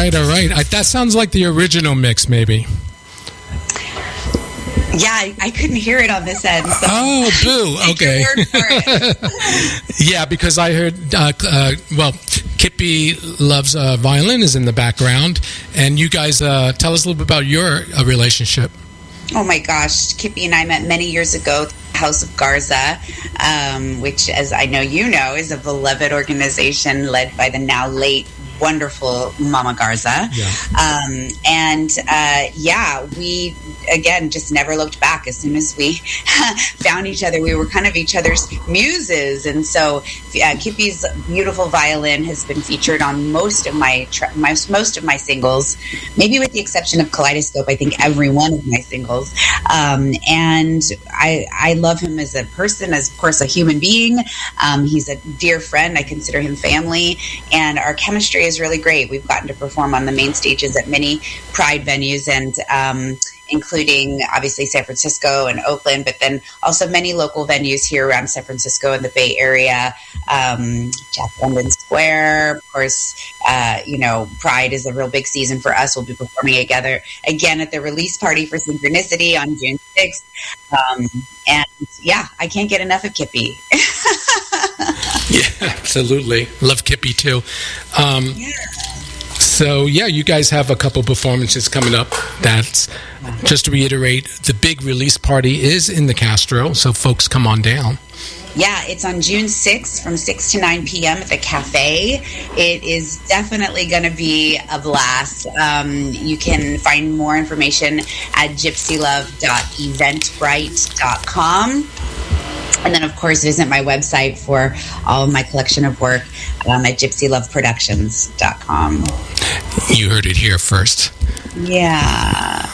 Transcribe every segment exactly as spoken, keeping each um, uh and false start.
right, all right. I, that sounds like the original mix, maybe. Yeah, I, I couldn't hear it on this end. So oh, boo. Okay. Word for it. Yeah, because I heard, uh, uh, well, Kippy Love's uh, violin is in the background. And you guys, uh, tell us a little bit about your uh, relationship. Oh, my gosh. Kippy and I met many years ago. House of Garza, um, which, as I know you know, is a beloved organization led by the now late wonderful Mama Garza. Yeah. Um, and uh, yeah, we, again, just never looked back. As soon as we found each other, we were kind of each other's muses. And so uh, Kippy's beautiful violin has been featured on most of my, tra- my most of my singles, maybe with the exception of Kaleidoscope. I think every one of my singles. Um, and I, I love him as a person, as of course a human being. Um, he's a dear friend. I consider him family, and our chemistry is really great. We've gotten to perform on the main stages at many Pride venues, and um, including obviously San Francisco and Oakland, but then also many local venues here around San Francisco and the Bay Area. Um, Jack London Square, of course. Uh, you know, Pride is a real big season for us. We'll be performing together again at the release party for Synchronicity on June sixth. Um, and yeah, I can't get enough of Kippy. Yeah, absolutely. Love Kippy too. Um, yeah. So yeah, you guys have a couple performances coming up. That's just to reiterate, the big release party is in the Castro, so folks come on down. Yeah, it's on June sixth from six to nine p.m. at the Cafe. It is definitely going to be a blast. Um, you can find more information at gypsy love dot eventbrite dot com. And then, of course, visit my website for all of my collection of work um, at gypsy love productions dot com. You heard it here first. Yeah.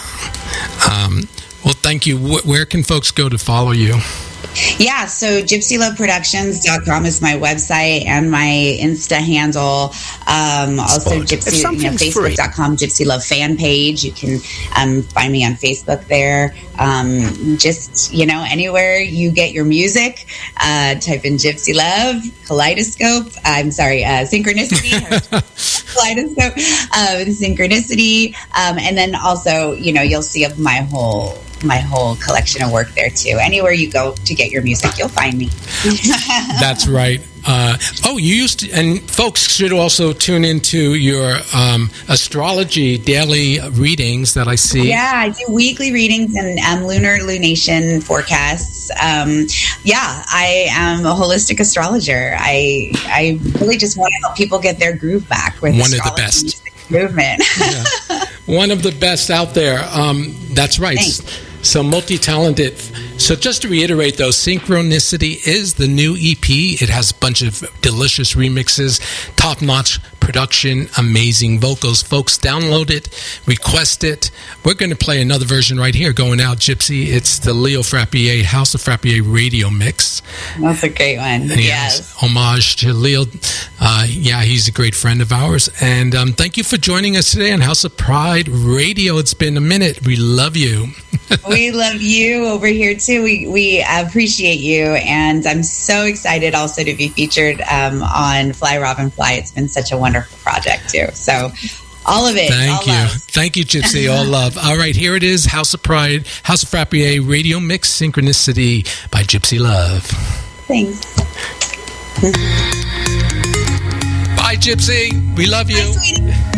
Um, well, thank you. Where can folks go to follow you? Yeah, so gypsy love productions dot com is my website and my Insta handle. Um, also, gypsy, you know, facebook dot com, Gypsy Love fan page. You can um, find me on Facebook there. Um, just, you know, anywhere you get your music, uh, type in Gypsy Love, Kaleidoscope. I'm sorry, uh, Synchronicity. Kaleidoscope, uh, Synchronicity. Um, and then also, you know, you'll see my whole my whole collection of work there too. Anywhere you go to get your music, you'll find me. That's right. Uh, oh, you used to, and folks should also tune into your um, astrology daily readings that I see. Yeah, I do weekly readings and um, lunar lunation forecasts. Um, yeah, I am a holistic astrologer. I I really just want to help people get their groove back with one of the best movement. Yeah. One of the best out there. Um, that's right. Thanks. So multi-talented. So just to reiterate, though, Synchronicity is the new E P. It has a bunch of delicious remixes, top-notch production, amazing vocals. Folks, download it, request it. We're going to play another version right here going out, Gypsy. It's the Leo Frappier House of Frappier radio mix. That's a great one. Yes. yes. Homage to Leo. Uh, yeah, he's a great friend of ours. And um, thank you for joining us today on House of Pride Radio. It's been a minute. We love you. We love you over here too. We we appreciate you, and I'm so excited also to be featured um, on Fly Robin Fly. It's been such a wonderful project too. So all of it. Thank all you, love. Thank you, Gypsy. All love. All right, here it is. House of Pride, House of Frappier Radio Mix, Synchronicity by Gypsy Love. Thanks. Bye, Gypsy. We love you. Bye, sweetie.